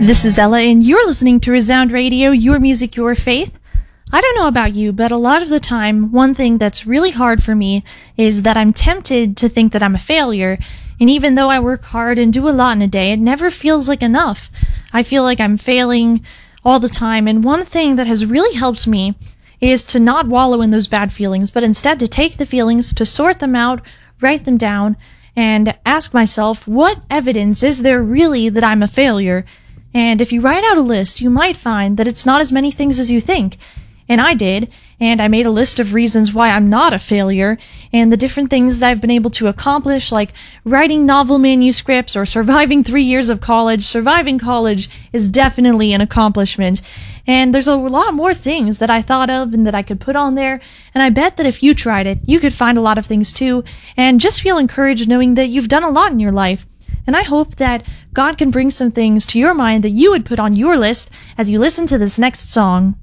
This is Ella, and you're listening to Resound Radio, your music, your faith. I don't know about you, but a lot of the time, one thing that's really hard for me is that I'm tempted to think that I'm a failure, and even though I work hard and do a lot in a day, it never feels like enough. I feel like I'm failing all the time, and one thing that has really helped me is to not wallow in those bad feelings, but instead to take the feelings, to sort them out, write them down, and ask myself, what evidence is there really that I'm a failure? And if you write out a list, you might find that it's not as many things as you think. And I did, and I made a list of reasons why I'm not a failure, and the different things that I've been able to accomplish, like writing novel manuscripts or surviving 3 years of college. Surviving college is definitely an accomplishment. And there's a lot more things that I thought of and that I could put on there, and I bet that if you tried it, you could find a lot of things too, and just feel encouraged knowing that you've done a lot in your life. And I hope that God can bring some things to your mind that you would put on your list as you listen to this next song.